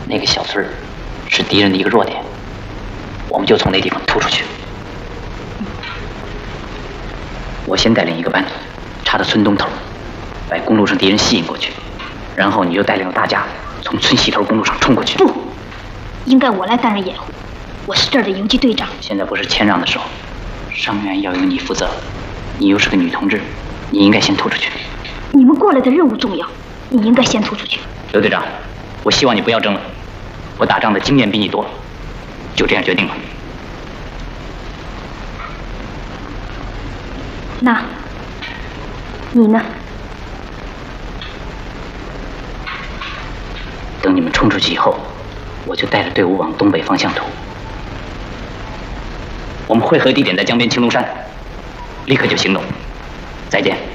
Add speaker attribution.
Speaker 1: 那个小村是敌人的一个弱点，我们就从那地方突出去。我先带领一个班，插到村东头，把公路上敌人吸引过去，然后你就带领大家从村西头公路上冲过去。
Speaker 2: 不，应该我来担任掩护，我是这儿的游击队长。
Speaker 1: 现在不是谦让的时候，伤员要由你负责，你又是个女同志，你应该先突出去。
Speaker 2: 你们过来的任务重要，你应该先突出去。
Speaker 1: 刘队长，我希望你不要争了，我打仗的经验比你多，就这样决定了。
Speaker 2: 那，你呢？
Speaker 1: 等你们冲出去以后，我就带着队伍往东北方向突。我们会合地点在江边青龙山，立刻就行动。再见。